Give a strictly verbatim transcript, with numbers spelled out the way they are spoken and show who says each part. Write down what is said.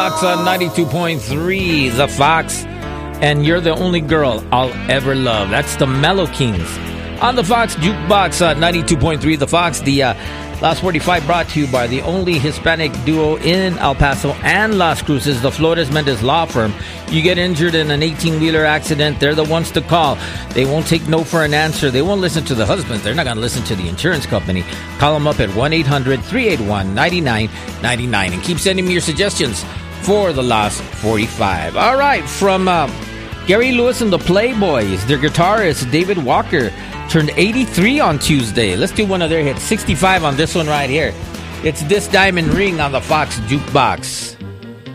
Speaker 1: Fox on ninety-two point three, The Fox. And You're the Only Girl I'll Ever Love. That's the Mellow Kings. On the Fox Jukebox, uh, ninety-two point three, The Fox. The uh, Last forty-five brought to you by the only Hispanic duo in El Paso and Las Cruces, the Flores Mendez Law Firm. You get injured in an eighteen-wheeler accident, they're the ones to call. They won't take no for an answer. They won't listen to the husband. They're not going to listen to the insurance company. Call them up at one eight hundred three eight one nine nine nine nine and keep sending me your suggestions for the Last forty-five. All right, from uh, Gary Lewis and the Playboys, their guitarist David Walker turned eighty-tee on Tuesday. Let's do one of their hits. sixty-five on this one right here. It's This Diamond Ring on the Fox Jukebox.